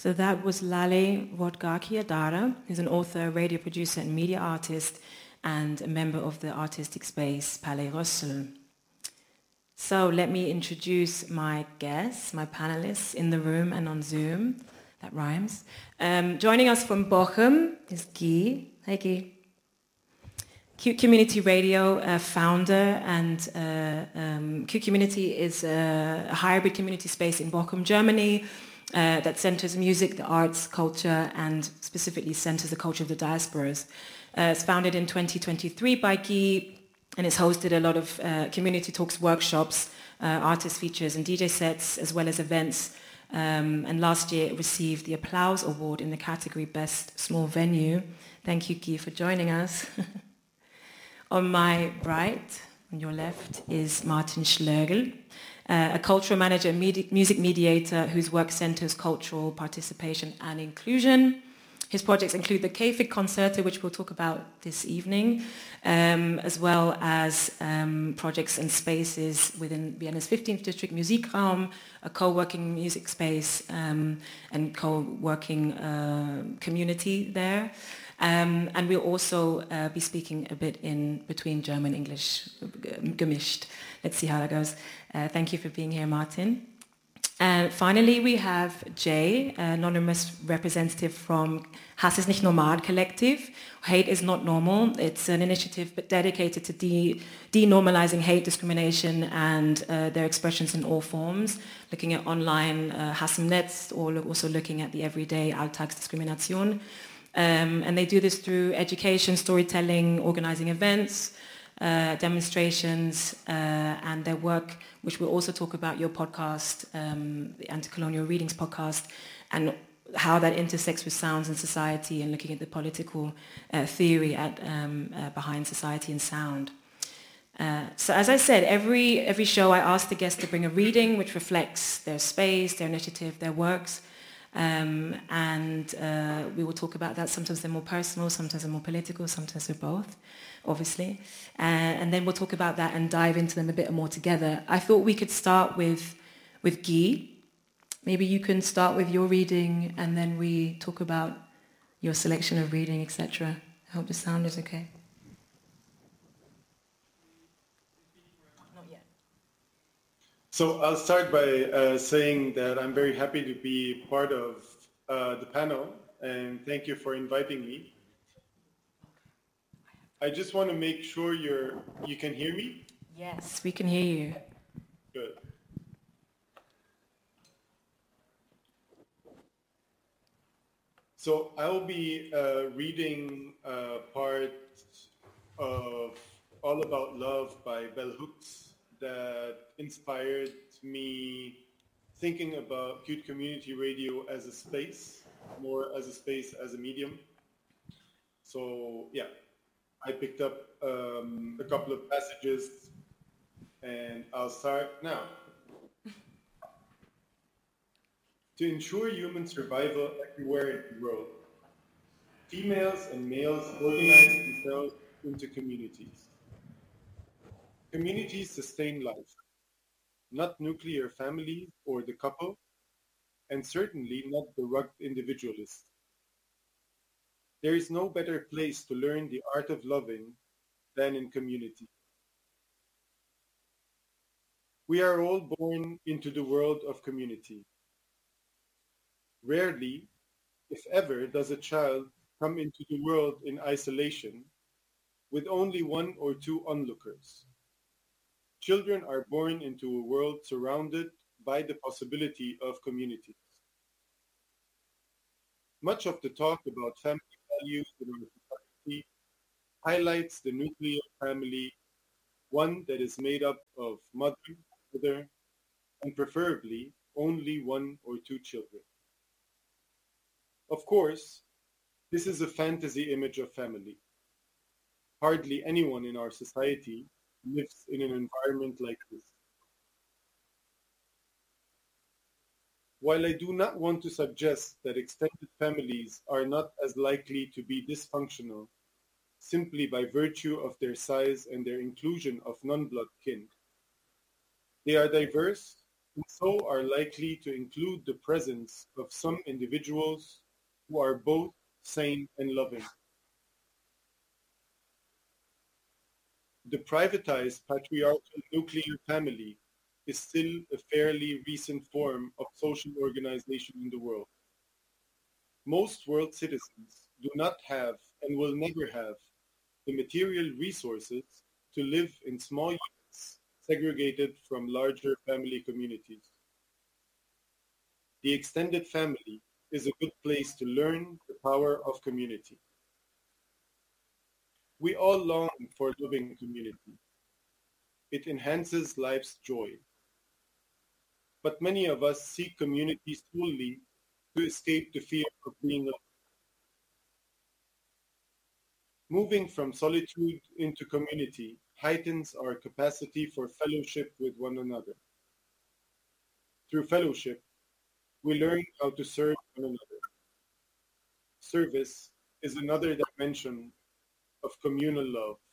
So that was Lale Vodgakiadara, who's an author, radio producer, and media artist, and a member of the artistic space Palais Russell. So let me introduce my guests, my panelists in the room and on Zoom. That rhymes. Joining us from Bochum is Guy. Hey, Guy. Q Community Radio founder, and Q Community is a hybrid community space in Bochum, Germany, that centers music, the arts, culture, and specifically centers the culture of the diasporas. It's founded in 2023 by Guy, and it's hosted a lot of community talks, workshops, artist features, and DJ sets, as well as events. And last year it received the Applause Award in the category Best Small Venue. Thank you, Guy, for joining us. On my right, on your left, is Martin Schlögl, a cultural manager and music mediator whose work centers cultural participation and inclusion. His projects include the K-Fig Concerto, which we'll talk about this evening, as well as projects and spaces within Vienna's 15th District Musikraum, a co-working music space and co-working community there. And we'll also be speaking a bit in between German and English, gemischt. Let's see how that goes. Thank you for being here, Martin. And finally, we have Jay, an anonymous representative from Hass ist nicht normal collective. Hate is not normal. It's an initiative dedicated to denormalizing hate, discrimination, and their expressions in all forms, looking at online Hass im Netz, or also looking at the everyday Alltagsdiskrimination. And they do this through education, storytelling, organizing events, demonstrations, and their work, which we'll also talk about, your podcast, the Anti-Colonial Readings podcast, and how that intersects with sounds and society, and looking at the political theory behind society and sound. So as I said, every show I ask the guests to bring a reading which reflects their space, their initiative, their works. And we will talk about that. Sometimes they're more personal, sometimes they're more political, sometimes they're both, obviously. And then we'll talk about that and dive into them a bit more together. I thought we could start with Guy. Maybe you can start with your reading, and then we talk about your selection of reading, etc. I hope the sound is okay. So I'll start by saying that I'm very happy to be part of the panel, and thank you for inviting me. I just want to make sure you can hear me? Yes, we can hear you. Good. So I'll be reading part of All About Love by Bell Hooks, that inspired me thinking about Cute Community Radio as a space, more as a space, as a medium. So yeah, I picked up a couple of passages, and I'll start now. To ensure human survival everywhere in the world, females and males organize themselves into communities. Communities sustain life, not nuclear families or the couple, and certainly not the rugged individualist. There is no better place to learn the art of loving than in community. We are all born into the world of community. Rarely, if ever, does a child come into the world in isolation with only one or two onlookers. Children are born into a world surrounded by the possibility of communities. Much of the talk about family values in our society highlights the nuclear family, one that is made up of mother, father, and preferably only one or two children. Of course, this is a fantasy image of family. Hardly anyone in our society lives in an environment like this. While I do not want to suggest that extended families are not as likely to be dysfunctional simply by virtue of their size and their inclusion of non-blood kin, they are diverse and so are likely to include the presence of some individuals who are both sane and loving. The privatized patriarchal nuclear family is still a fairly recent form of social organization in the world. Most world citizens do not have and will never have the material resources to live in small units segregated from larger family communities. The extended family is a good place to learn the power of community. We all long for loving community. It enhances life's joy. But many of us seek community solely to escape the fear of being alone. Moving from solitude into community heightens our capacity for fellowship with one another. Through fellowship, we learn how to serve one another. Service is another dimension of communal love.